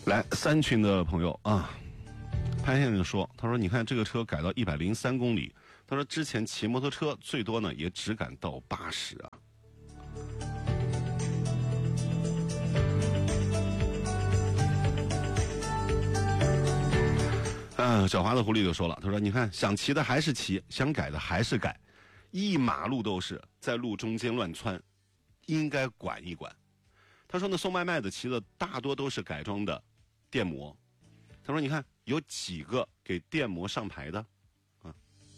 来3群的朋友啊，潘先生说，他说你看这个车改到103公里，他说之前骑摩托车最多呢也只敢到80啊。狡猾的狐狸就说了，他说你看想骑的还是骑，想改的还是改，一马路都是，在路中间乱窜，应该管一管。他说呢，送外卖的骑的大多都是改装的电摩。他说你看有几个给电摩上牌的啊？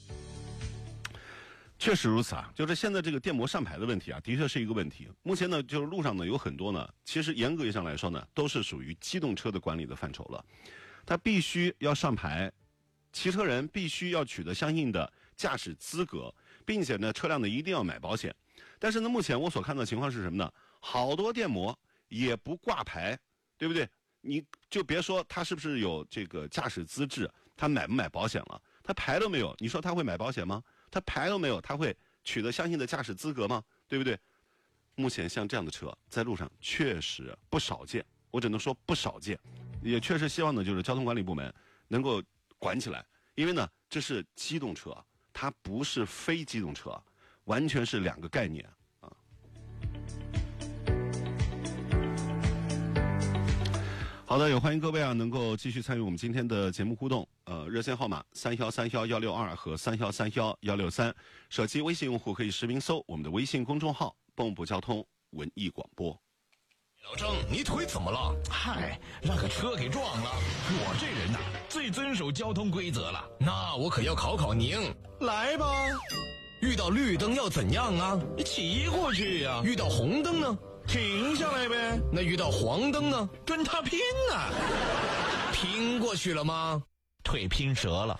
确实如此啊，就是现在这个电摩上牌的问题啊，的确是一个问题。目前呢，就是路上呢有很多呢，其实严格意义上来说呢，都是属于机动车的管理的范畴了。它必须要上牌，骑车人必须要取得相应的驾驶资格，并且呢，车辆呢一定要买保险。但是呢，目前我所看到的情况是什么呢？好多电摩也不挂牌，对不对？你就别说他是不是有这个驾驶资质，他买不买保险了？他牌都没有，你说他会买保险吗？他牌都没有，他会取得相应的驾驶资格吗？对不对？目前像这样的车在路上确实不少见，我只能说不少见，也确实希望呢，就是交通管理部门能够管起来，因为呢，这是机动车，它不是非机动车，完全是2个概念啊。好的，也欢迎各位啊，能够继续参与我们今天的节目互动。热线号码31311162和31311163，手机微信用户可以实名搜我们的微信公众号“蚌埠交通文艺广播”。 老郑，你腿怎么了？ 嗨，让个车给撞了。 我这人呐，最遵守交通规则了。那我可要考考您。 来吧。 遇到绿灯要怎样啊？ 你骑过去呀。 遇到红灯呢？ 停下来呗。 那遇到黄灯呢？ 跟他拼啊。 拼过去了吗？ 腿拼折了。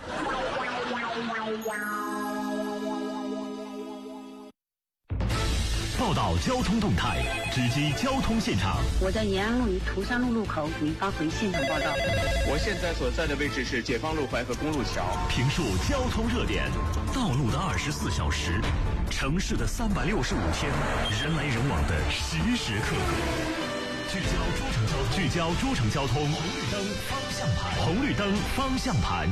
报道交通动态，直击交通现场。 我在延安路与涂山路路口给您发回现场报道。 我现在所在的位置是解放路淮河公路桥。 评述交通热点，道路的24小时，城市的365天，人来人往的时时刻刻。聚焦诸城交通，红绿灯方向盘。红绿灯方向盘。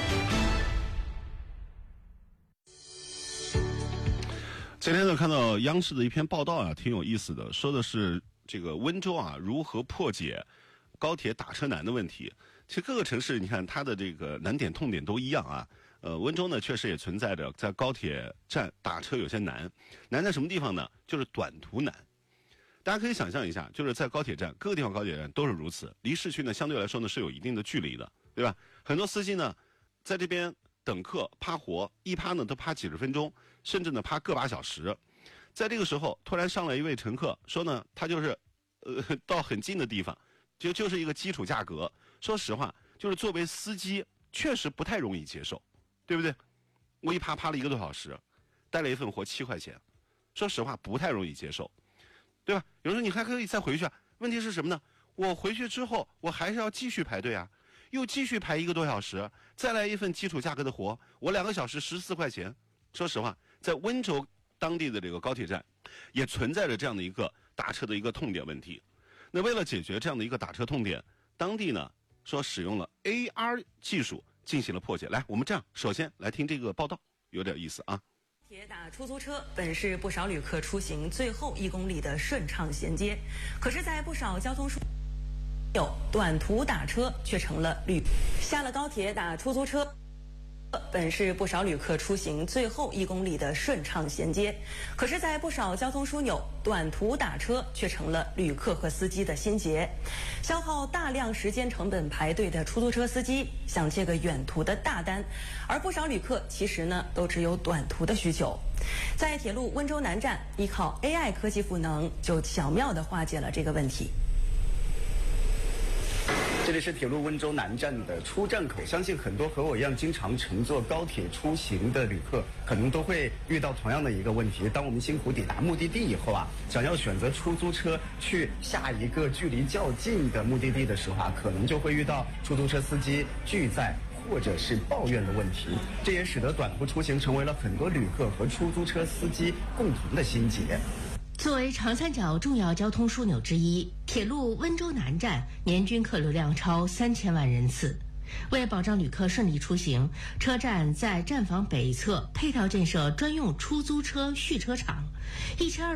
今天呢，看到央视的一篇报道啊，挺有意思的，说的是这个温州啊如何破解高铁打车难的问题。其实各个城市你看它的这个难点痛点都一样啊。温州呢确实也存在着在高铁站打车有些难在什么地方呢？就是短途难。大家可以想象一下，就是在高铁站各个地方高铁站都是如此，离市区呢相对来说呢是有一定的距离的，对吧？很多司机呢在这边等客趴活，一趴呢都趴几十分钟，甚至呢趴个把小时。在这个时候，突然上来一位乘客说呢，他就是到很近的地方，就是一个基础价格。说实话，就是作为司机确实不太容易接受，对不对？我一趴了1个多小时，带了一份活7块钱，说实话不太容易接受，对吧？有人说你还可以再回去啊，问题是什么呢？我回去之后，我还是要继续排队啊。又继续排1个多小时，再来一份基础价格的活，我2个小时14块钱。说实话，在温州当地的这个高铁站，也存在着这样的一个打车的一个痛点问题。那为了解决这样的一个打车痛点，当地呢说使用了 AR 技术进行了破解。来，我们这样，首先来听这个报道，有点意思啊。 铁打出租车本是不少旅客出行最后1公里的顺畅衔接，可是，在不少交通有短途打车却成了下了高铁打出租车本是不少旅客出行最后1公里的顺畅衔接，可是，在不少交通枢纽，短途打车却成了旅客和司机的心结。消耗大量时间成本排队的出租车司机想接个远途的大单，而不少旅客其实呢都只有短途的需求。在铁路温州南站，依靠 AI 科技赋能，就巧妙地化解了这个问题。 这里是铁路温州南站的出站口，相信很多和我一样经常乘坐高铁出行的旅客，可能都会遇到同样的一个问题。当我们辛苦抵达目的地以后啊，想要选择出租车去下一个距离较近的目的地的时候啊，可能就会遇到出租车司机拒载或者是抱怨的问题。这也使得短途出行成为了很多旅客和出租车司机共同的心结。 作为长三角重要交通枢纽之一，铁路温州南站年均客流量超3000万人次。为保障旅客顺利出行，车站在站房北侧配套建设专用出租车蓄车场，1200